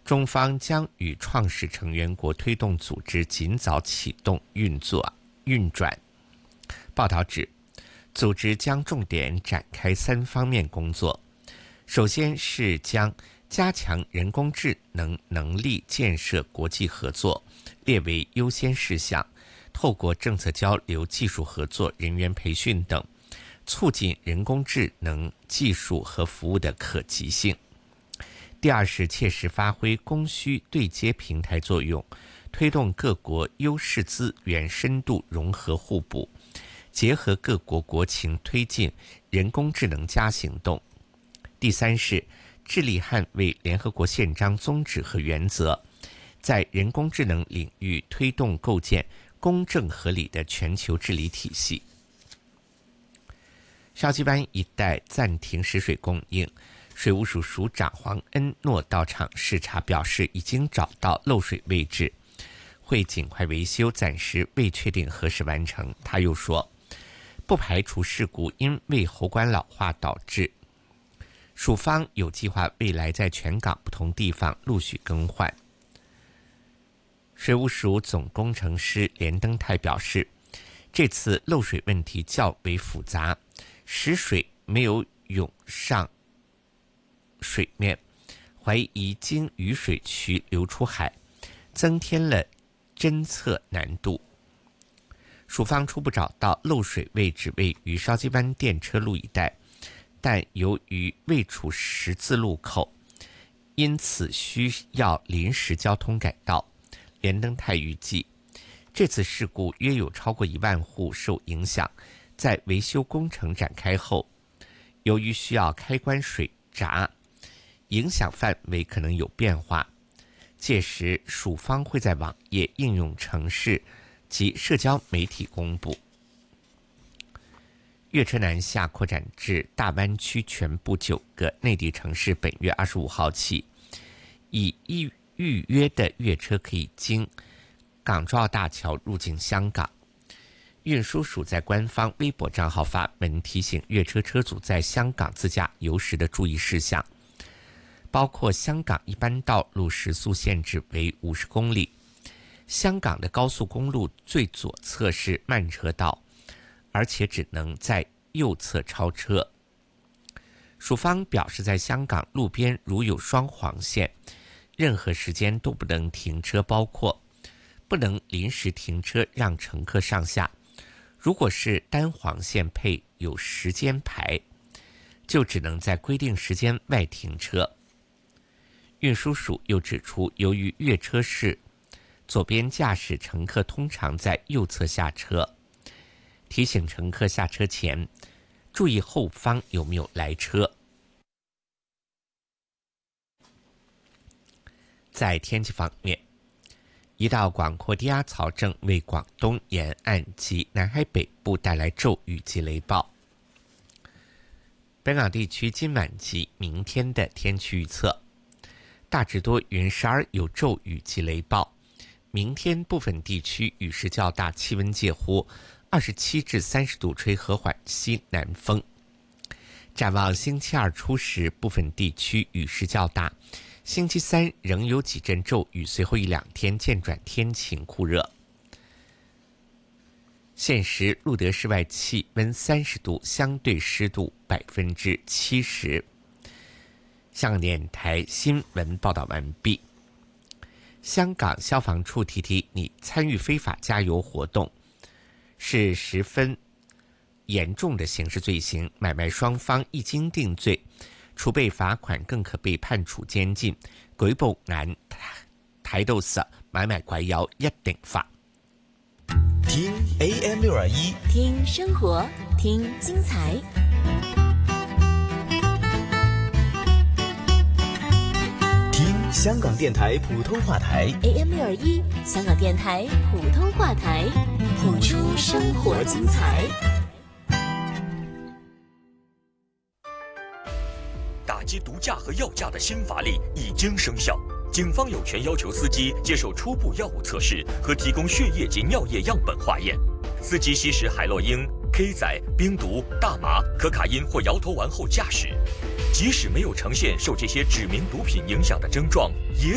中方将与创始成员国推动组织尽早启动运转。报道指，组织将重点展开3方面工作，首先是将加强人工智能能力建设国际合作列为优先事项，透过政策交流、技术合作、人员培训等，促进人工智能技术和服务的可及性。第二是切实发挥供需对接平台作用，推动各国优势资源深度融合互补，结合各国国情推进人工智能+行动。第三是致力捍卫联合国宪章宗旨和原则，在人工智能领域推动构建公正合理的全球治理体系。筲箕湾一带暂停食水供应，水务署署长黄恩诺到场视察，表示已经找到漏水位置，会尽快维修，暂时未确定何时完成。他又说，不排除事故因为喉管老化导致，署方有计划未来在全港不同地方陆续更换。水务署总工程师连登泰表示，这次漏水问题较为复杂，食水没有涌上水面，怀疑经雨水渠流出海，增添了侦测难度。署方初步找到漏水位置位于筲箕湾电车路一带，但由于位处十字路口，因此需要临时交通改道。连登泰预计，这次事故约有超过1万户受影响，在维修工程展开后，由于需要开关水闸，影响范围可能有变化，届时署方会在网页、应用程式及社交媒体公布。粤车南下扩展至大湾区全部9个内地城市，本月25号起，已预约的粤车可以经港珠澳大桥入境香港。运输署在官方微博账号发文提醒粤车车主在香港自驾游时的注意事项，包括香港一般道路时速限制为50公里，香港的高速公路最左侧是慢车道，而且只能在右侧超车。署方表示，在香港路边如有双黄线，任何时间都不能停车，包括不能临时停车让乘客上下。如果是单黄线配有时间牌，就只能在规定时间外停车。运输署又指出，由于粤车是左边驾驶，乘客通常在右侧下车，提醒乘客下车前注意后方有没有来车。在天气方面，一道广阔低压槽正为广东沿岸及南海北部带来骤雨及雷暴。本港地区今晚及明天的天气预测，大致多云，时而有骤雨及雷暴。明天部分地区雨势较大，气温介乎27至30度，吹和缓西南风。展望星期二初时，部分地区雨势较大，星期三仍有几阵骤雨，随后1-2天渐转天晴酷热。现时录得室外气温30度，相对湿度70%。香港电台新闻报道完毕。香港消防处提提你，参与非法加油活动是十分严重的刑事罪行，买卖双方一经定罪，除被罚款，更可被判處監禁。舉報眼睇到實，買賣貴有一定罰。 聽 AM621， 聽生活，聽精彩。 聽香港電台普通話台 AM621，香港電台普通話台，譜出生活精彩。 打击毒驾和药驾的新法令已经生效，警方有权要求司机接受初步药物测试和提供血液及尿液样本化验。司机吸食海洛因、K 仔、冰毒、大麻、可卡因或摇头丸后驾驶，即使没有呈现受这些指明毒品影响的症状，也